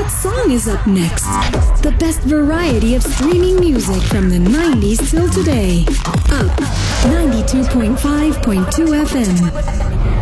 What song is up next? The best variety of streaming music from the 90s till today. Up 92.5.2 FM.